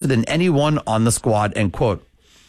than anyone on the squad, end quote.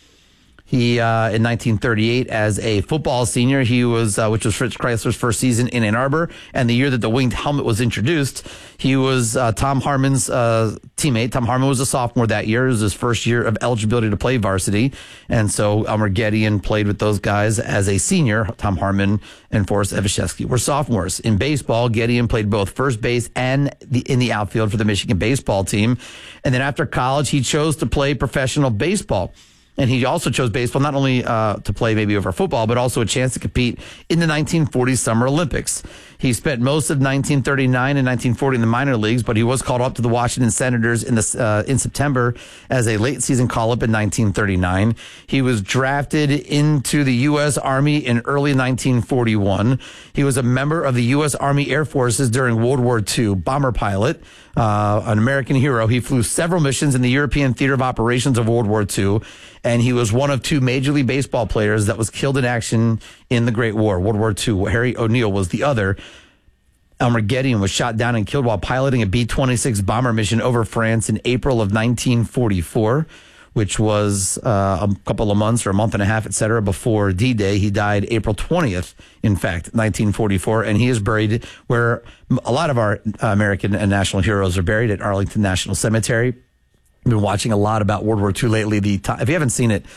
He, in 1938, as a football senior, he was, which was Fritz Kreisler's first season in Ann Arbor, and the year that the winged helmet was introduced, he was Tom Harmon's teammate. Tom Harmon was a sophomore that year. It was his first year of eligibility to play varsity, and so Elmer Gedeon played with those guys as a senior. Tom Harmon and Forrest Evashevsky were sophomores. In baseball, Gedeon played both first base and in the outfield for the Michigan baseball team, and then after college, he chose to play professional baseball. And he also chose baseball not only to play maybe over football, but also a chance to compete in the 1940 Summer Olympics. He spent most of 1939 and 1940 in the minor leagues, but he was called up to the Washington Senators in September as a late season call-up in 1939. He was drafted into the U.S. Army in early 1941. He was a member of the U.S. Army Air Forces during World War II, bomber pilot, an American hero. He flew several missions in the European Theater of Operations of World War II, and he was one of two Major League Baseball players that was killed in action in the Great War, World War II. Harry O'Neill was the other. Elmer Gedeon was shot down and killed while piloting a B-26 bomber mission over France in April of 1944, which was a couple of months or a month and a half, et cetera, before D-Day. He died April 20th, in fact, 1944, and he is buried where a lot of our American and national heroes are buried, at Arlington National Cemetery. I've been watching a lot about World War II lately. If you haven't seen it,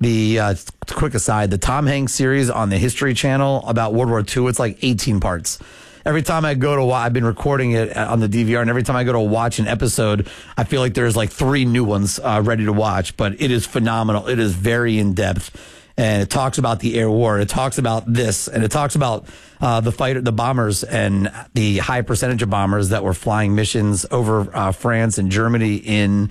quick aside, the Tom Hanks series on the History Channel about World War II, it's like 18 parts. Every time I go to watch, I've been recording it on the DVR, and every time I go to watch an episode, I feel like there's like 3 new ones ready to watch, but it is phenomenal. It is very in-depth, and it talks about the air war. It talks about this, and it talks about the bombers and the high percentage of bombers that were flying missions over France and Germany in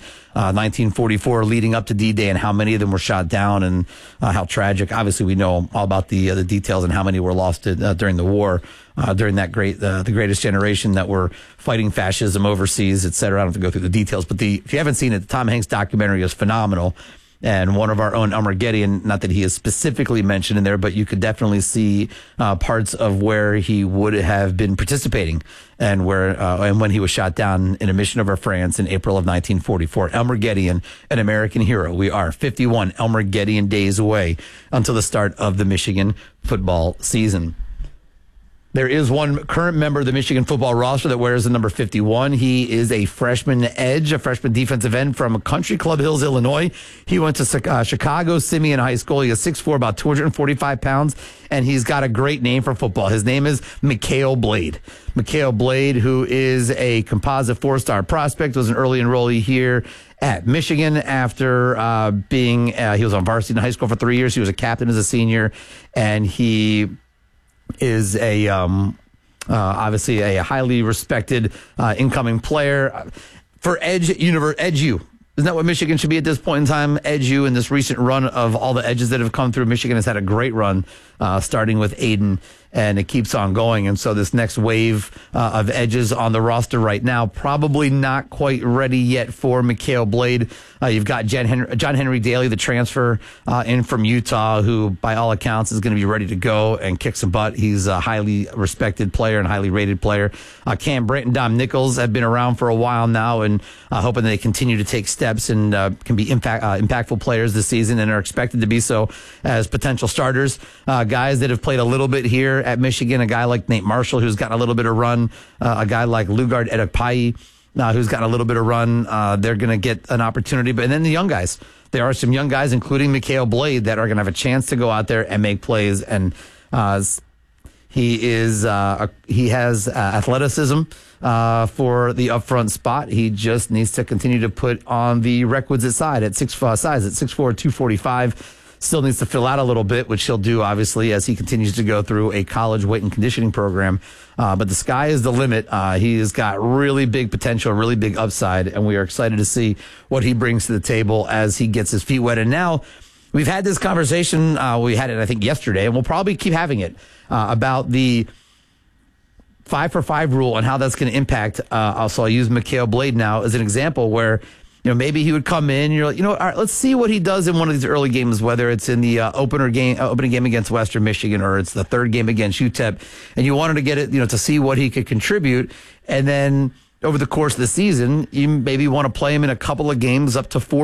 1944 leading up to D-Day, and how many of them were shot down, and how tragic. Obviously, we know all about the details and how many were lost during the war, during that the greatest generation that were fighting fascism overseas, et cetera. I don't have to go through the details, but if you haven't seen it, the Tom Hanks documentary is phenomenal. And one of our own, Elmer Gedeon, not that he is specifically mentioned in there, but you could definitely see parts of where he would have been participating, and when he was shot down in a mission over France in April of 1944. Elmer Gedeon, an American hero. We are 51 Elmer Gedeon days away until the start of the Michigan football season. There is one current member of the Michigan football roster that wears the number 51. He is a freshman edge, a freshman defensive end from Country Club Hills, Illinois. He went to Chicago Simeon High School. He is 6'4", about 245 pounds, and he's got a great name for football. His name is Mikhail Blade. Mikhail Blade, who is a composite 4-star prospect, was an early enrollee here at Michigan after he was on varsity in high school for 3 years. He was a captain as a senior, and he is obviously a highly respected incoming player for Edge U. Isn't that what Michigan should be at this point in time? Edge U, in this recent run of all the edges that have come through. Michigan has had a great run, starting with Aiden, and it keeps on going. And so this next wave of edges on the roster right now, probably not quite ready yet for Mikhail Blade. You've got John Henry Daly, the transfer in from Utah, who by all accounts is going to be ready to go and kick some butt. He's a highly respected player and highly rated player. Cam Brent and Dom Nichols have been around for a while now, and hoping they continue to take steps and can be impactful players this season, and are expected to be so as potential starters. Guys that have played a little bit here at Michigan, a guy like Nate Marshall, who's gotten a little bit of run, a guy like Lugard Edekpayi, who's gotten a little bit of run. They're going to get an opportunity. But then the young guys, there are some young guys, including Mikhail Blade, that are going to have a chance to go out there and make plays. And he has athleticism for the upfront spot. He just needs to continue to put on the requisite size at 6'4", 245. Still needs to fill out a little bit, which he'll do, obviously, as he continues to go through a college weight and conditioning program. But the sky is the limit. He has got really big potential, really big upside, and we are excited to see what he brings to the table as he gets his feet wet. And now we've had this conversation. We had it, I think, yesterday, and we'll probably keep having it about the 5-for-5 rule and how that's going to impact. Also, I'll use Mikhail Blade now as an example where, maybe he would come in and you're like, all right, let's see what he does in one of these early games, whether it's in the opening game against Western Michigan or it's the third game against UTEP, and you wanted to get it, to see what he could contribute. And then over the course of the season, you maybe want to play him in a couple of games up to 4